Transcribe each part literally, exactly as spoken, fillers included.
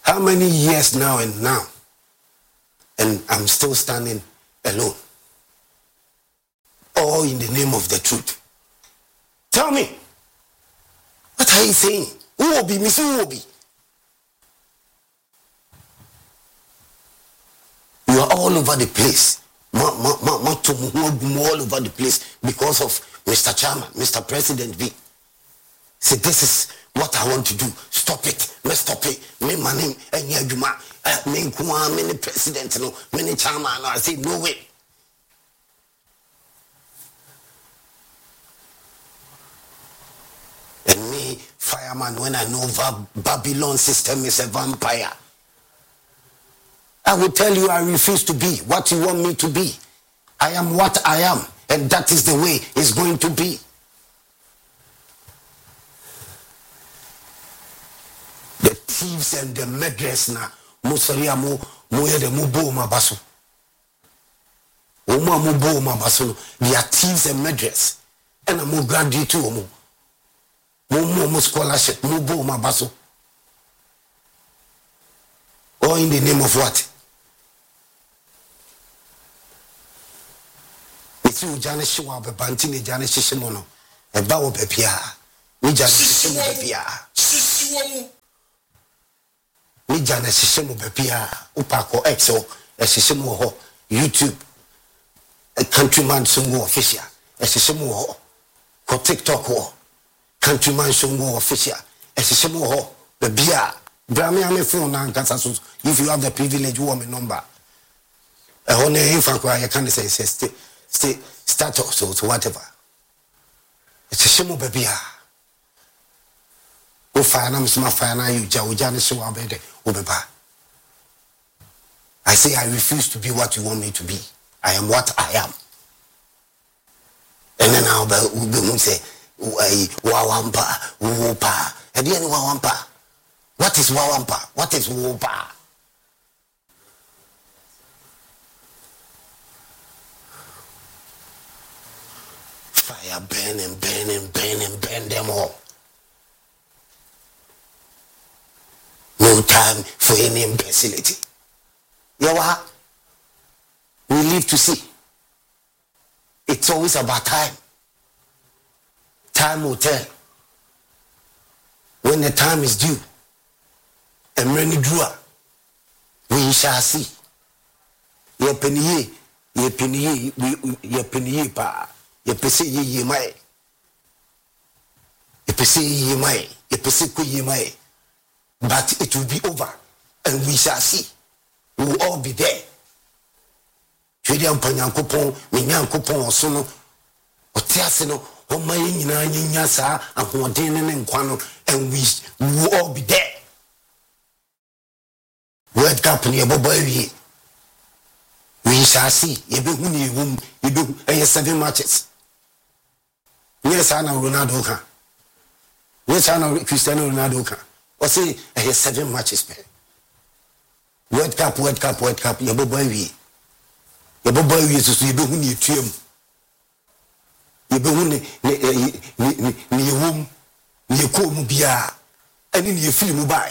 How many years now and now? And I'm still standing alone. All in the name of the truth. Tell me, what are you saying? Who will be? Mister Who will be? You are all over the place. All over the place because of Mister Chairman, Mister President V. Say, this is what I want to do. Stop it. Let's stop it. Me money, and Yajuma, me Kuma, many president, no, many chairman. I say, no way. And me, fireman, when I know Babylon system is a vampire, I will tell you I refuse to be what you want me to be. I am what I am, and that is the way it's going to be. The thieves and the murderers na musaria mo moye de mubo mabaso. Oma mubo mabaso. They are thieves and murderers. And I'm more graduate to omo. Mo mo scholarship mubo mabaso. Or in the name of what? You Janice Shua, the Bantini Janice Shimono, a bow pepia. We Janice Shimopepia. We Janice Shimopepia, Upako Exo, a Shimo, YouTube, a countryman Sungo official, a Shimo, for TikTok war, countryman Sungo official, a Shimo, the Bia, Brahmi phone and Kasasus, if you have the privilege, woman number. A honor infant, I can't say, say, Stay status or whatever. It's a shimo baby. O fana msma fana you jawjani so abede obeba. I say I refuse to be what you want me to be. I am what I am. And then I'll be say wawampa wopa. And then wawampa. What is wawampa? What is wopa? Fire burn and burn and burn and burn them all. No time for any imbecility. Yawa, we live to see. It's always about time. Time will tell. When the time is due, and many drew, we shall see. Ye penny, ye penny, ye penny pa. Ye pese ye ye mai. Ye pese ye mai. Ye pese ku ye mai. But it will be over. And we shall see. We will all be there. Chedi ampanyankopon, menyankopon osono. Otiase no, oma ye nyina nyanya saa ahoden ne nkwa no, and we, we will all be there. World Cup ni ebobo ewie. We shall see. Ye be hu ni wum, ye be hu eh seven matches. Yes, I know Ronaldo can. Yes, I know Cristiano Ronaldo can. Or say, I have seven matches. World Cup, World Cup, World Cup. Your boy, we. Your boy, we is to be who you team. You be who ni womb, ni ko mubia, and in your film by.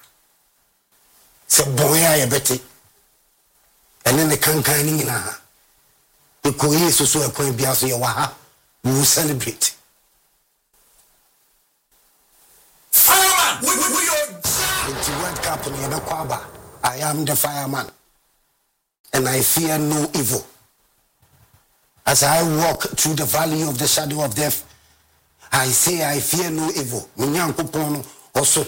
So, boy, I bet it. And then the cancaning in her. The Koye so a coin bias your waha. We will celebrate. Fireman, we, we, we are it's World Cup in Yabakwaba. I am the fireman, and I fear no evil. As I walk through the valley of the shadow of death, I say I fear no evil. Minyankopono also.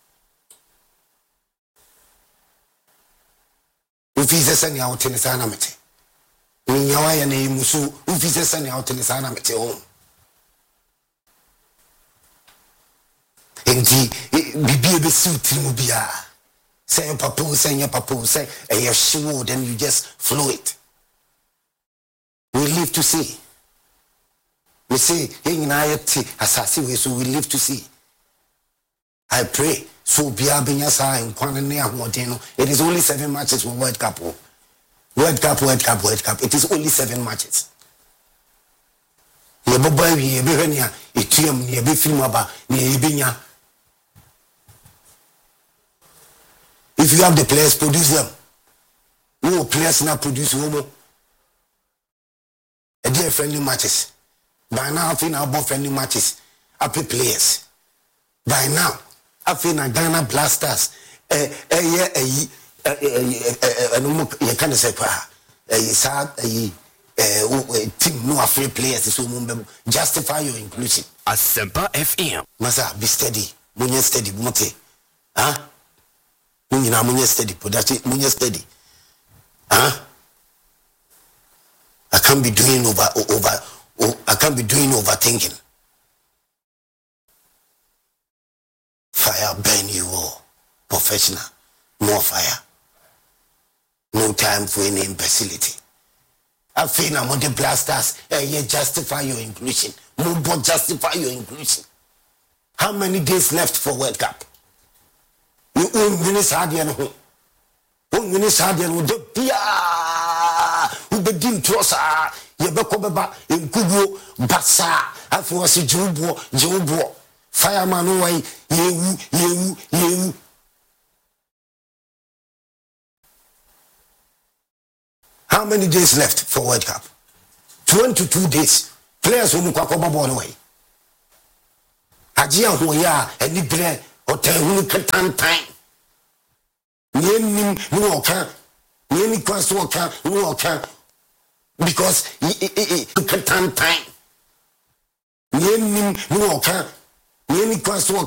Ufize sani ya hoteli sana mete. Minyawa ya ne musu ufize sani ya hoteli sana mete home. Enti bibi ebe suit mu bia. Say your papa, say your papa, say and your shoe, then you just flow it. We live to see. We say, hey, assassin, so we live to see. I pray. So Bia Binyasa and Kwanania Modeno. It is only seven matches for World Cup. World Cup, World Cup, World Cup. It is only seven matches. Ye boy, ye behenia, ye tium, ye be film about, ye binya. you have the players, produce them. Who players now produce homo? A dear friendly matches. By now, I think about friendly matches. I play players. By now, I think I Ghana Blasters. Eh, eh, yeah, eh, eh, eh, eh, no more. You can't say, "Pa, eh, sad, eh, eh, team no afraid players." So, justify your inclusion. Asempa F M. Masa, be steady. Munye steady, mote. Huh? Munye na munye steady. Podachi, munye steady. Huh? I can't be doing over, over, over. I can't be doing overthinking. Fire burn you all. Professional. More fire. No time for any imbecility. I feel I'm on the blasters. Eh, yeah, justify your inclusion. More but justify your inclusion. How many days left for World Cup? You own minutes hard and home. One minutes hard and the Pia. Who begin to us? Yabakobaba in Kubo Bassa. I was a Jobo, Jobo. Fireman away. You, you, you. How many days left for World Cup? twenty-two days. Players who mukwa koba born away. Ajia hoya eni bre hotel hunu katan time. Nim no oka. Yeni kwaso oka no oka. Because katan time. Nim no oka. Yeni kwaso